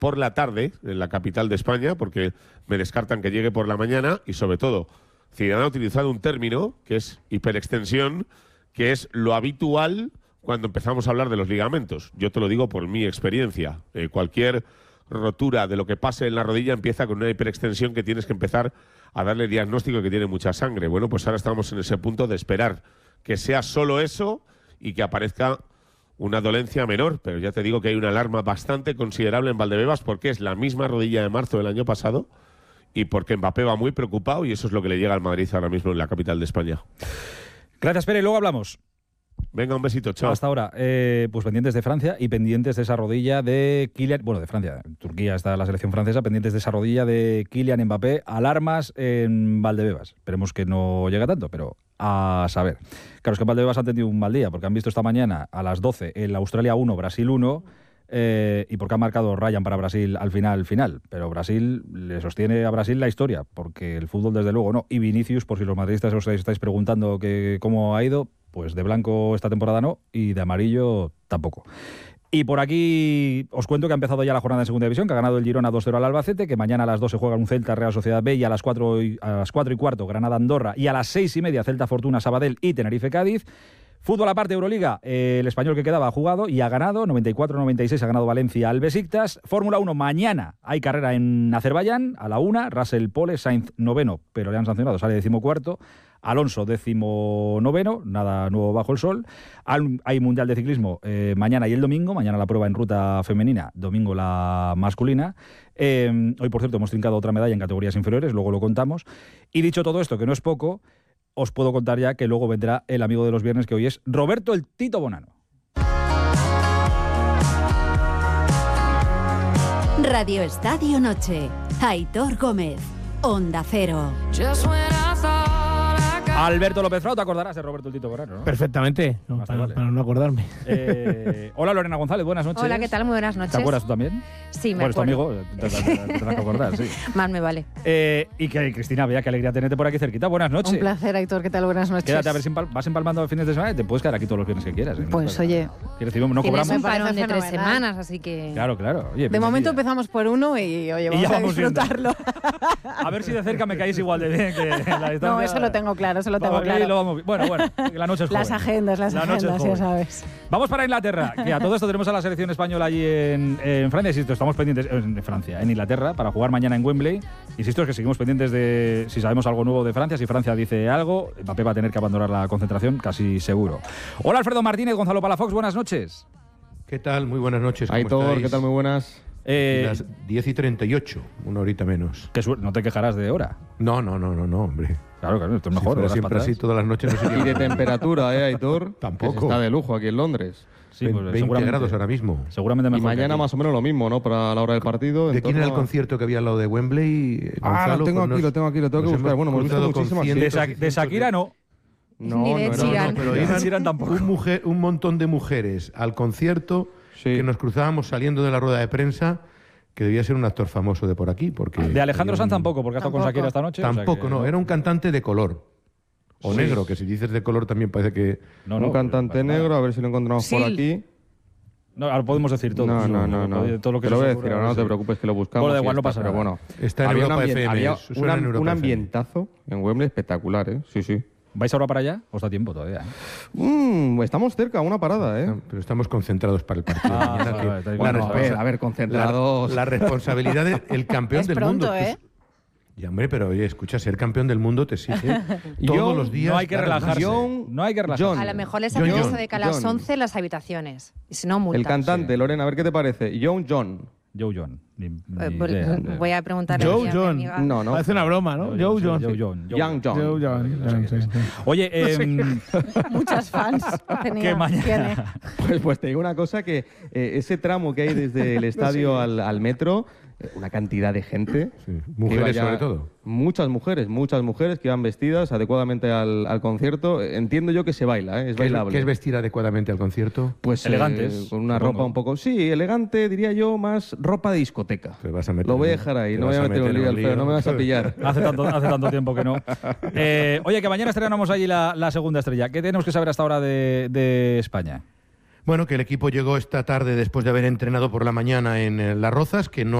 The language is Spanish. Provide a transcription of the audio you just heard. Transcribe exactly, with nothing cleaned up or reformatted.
por la tarde en la capital de España, porque me descartan que llegue por la mañana, y sobre todo, Zidane ha utilizado un término que es hiperextensión, que es lo habitual cuando empezamos a hablar de los ligamentos. Yo te lo digo por mi experiencia. Eh, cualquier rotura de lo que pase en la rodilla empieza con una hiperextensión que tienes que empezar a darle diagnóstico de que tiene mucha sangre. Bueno, pues ahora estamos en ese punto de esperar que sea solo eso y que aparezca una dolencia menor, pero ya te digo que hay una alarma bastante considerable en Valdebebas porque es la misma rodilla de marzo del año pasado y porque Mbappé va muy preocupado y eso es lo que le llega al Madrid ahora mismo en la capital de España. Gracias, Pere, luego hablamos. Venga, un besito, chao. Hasta ahora, eh, pues pendientes de Francia y pendientes de esa rodilla de Kylian, bueno, de Francia, en Turquía está la selección francesa, pendientes de esa rodilla de Kylian Mbappé, alarmas en Valdebebas. Esperemos que no llegue a tanto, pero a saber. Claro, es que en Valdebebas han tenido un mal día, porque han visto esta mañana a las doce el Australia uno, Brasil uno, eh, y porque ha marcado Ryan para Brasil al final, final. Pero Brasil, le sostiene a Brasil la historia, porque el fútbol desde luego no. Y Vinicius, por si los madridistas os estáis preguntando que cómo ha ido, pues de blanco esta temporada no, y de amarillo tampoco. Y por aquí os cuento que ha empezado ya la jornada de Segunda División, que ha ganado el Girona dos cero al Albacete, que mañana a las dos se juega un Celta Real Sociedad B y a las cuatro y, a las cuatro y cuarto Granada Andorra y a las seis y media Celta Fortuna Sabadell y Tenerife Cádiz. Fútbol aparte, Euroliga, eh, el español que quedaba ha jugado y ha ganado, noventa y cuatro noventa y seis ha ganado Valencia al Besiktas. Fórmula uno, mañana hay carrera en Azerbaiyán, a la una, Russell Pole, Sainz noveno, pero le han sancionado, sale decimocuarto. Alonso, décimo noveno, nada nuevo bajo el sol. Hay Mundial de Ciclismo eh, mañana y el domingo, mañana la prueba en ruta femenina, domingo la masculina. Eh, hoy, por cierto, hemos trincado otra medalla en categorías inferiores, luego lo contamos. Y dicho todo esto, que no es poco, os puedo contar ya que luego vendrá el amigo de los viernes, que hoy es Roberto el Tito Bonano. Radio Estadio Noche, Aitor Gómez, Onda Cero. Alberto López Frau, te acordarás de Roberto el Tito Bonano, ¿no? Perfectamente, no, para, vale. para no acordarme. Eh, hola Lorena González, buenas noches. Hola, ¿qué tal? Muy buenas noches. ¿Te acuerdas tú también? Sí, me bueno, acuerdo. Bueno, es tu amigo, te tendrás que acordar, sí. Más me vale. Eh, y que Cristina, vea qué alegría tenerte por aquí cerquita. Buenas noches. Un placer, Aitor, ¿qué tal? Buenas noches. Quédate a ver si empal vas empalmando fines de semana y te puedes quedar aquí todos los viernes que quieras. ¿eh? Pues no, oye, quiero decir, no cobramos. un parón de tres fenomenal. semanas, así que... Claro, claro. Oye, de momento empezamos por uno y oye, vamos, y a vamos disfrutarlo. A ver si de cerca me caéis igual de bien que en la distancia. No, eso lo tengo claro, eso lo tengo vamos, claro. Lo vamos, bueno, bueno, la noche es joven. Las agendas, las la agendas, ya sabes. Vamos para Inglaterra, que a todo esto tenemos a la selección española allí en, en Francia. Insisto, estamos pendientes en Francia, en Inglaterra, para jugar mañana en Wembley. Insisto, es que seguimos pendientes de si sabemos algo nuevo de Francia. Si Francia dice algo, Mbappé va a tener que abandonar la concentración, casi seguro. Hola Alfredo Martínez, Gonzalo Palafox, buenas noches. ¿Qué tal? Muy buenas noches. Aitor, ¿qué tal? Muy buenas. Eh, Las diez y treinta y ocho, una horita menos. Que no te quejarás de hora. No, no, no, no, no, hombre. Claro, claro, esto es mejor. Si siempre así todas las noches. No sería y de temperatura, ¿eh, Aitor? Tampoco. Está de lujo aquí en Londres. Sí, pues veinte grados ahora mismo. Seguramente mejor. Y mañana más o menos lo mismo, ¿no? Para la hora del partido. ¿De quién era el concierto que había al lado de Wembley? Ah, Gonzalo, lo tengo pues aquí, lo tengo aquí, lo tengo que buscar. Bueno, hemos visto muchísimas. De, de Shakira no. No, Ni de no, Sheeran. no, pero de iban Sheeran tampoco. Un, mujer, un montón de mujeres al concierto sí. que nos cruzábamos saliendo de la rueda de prensa, que debía ser un actor famoso de por aquí. Porque de Alejandro Sanz un... tampoco, porque ha estado con Shakira esta noche. Tampoco, o sea que... no. Era un cantante de color. O sí. negro, que si dices de color también parece que... No, no, un cantante negro, a ver si lo encontramos sí. por aquí. No, ahora podemos decir todo. No, no, no, no. Todo lo que te lo voy a decir, ahora ahora no te preocupes que lo buscamos. Bueno, da igual, no está, pasa pero nada. bueno. Está en había Europa un, ambien- F M. había Suena un, en Europa un F M. ambientazo en Wembley espectacular, ¿eh? Sí, sí. ¿Vais ahora para allá? ¿Os da tiempo todavía? ¿eh? Mm, estamos cerca, una parada, ¿eh? Pero estamos concentrados para el partido. Ah, Mañana, vale, que vale, la Bueno, a ver, responsa- a ver, concentrados. La, la responsabilidad del campeón Es del pronto, mundo. ¿eh? Ya, hombre, pero oye, escucha, ser campeón del mundo te exige todos John, los días. No hay que dar relajarse. más. No hay que relajarse. John. A lo mejor les John, hacen John, eso de que a las John. once las habitaciones. Y si no, multas. El cantante, Lorena, a ver qué te parece. John John. Joe John. Ni, ni Eh, por- idea. voy a preguntarle Joe aquí a mi John. amiga. No, no. Parece una broma, ¿no? Joe John. Joe John. Joe Young John. Joe John. John, sí, sí. Oye, eh, Muchas fans tenía, que mañana... tiene. Pues, pues te digo una cosa, que eh, ese tramo que hay desde el estadio al, al metro, eh, una cantidad de gente. Sí, que mujeres iba ya- sobre todo. Muchas mujeres, muchas mujeres que iban vestidas adecuadamente al, al concierto. Entiendo yo que se baila, ¿eh? Es ¿Qué es, bailable. qué es vestir adecuadamente al concierto? Pues Elegantes, eh, con una supongo. ropa un poco... Sí, elegante, diría yo, más ropa de discoteca. Te vas a meter Lo voy a en- dejar ahí, te no voy vas a meter un lío, en Alfredo, no me vas a pillar. Hace tanto, hace tanto tiempo que no. Eh, oye, que mañana estrenamos allí la, la segunda estrella. ¿Qué tenemos que saber hasta ahora de, de España? Bueno, que el equipo llegó esta tarde después de haber entrenado por la mañana en eh, Las Rozas, que no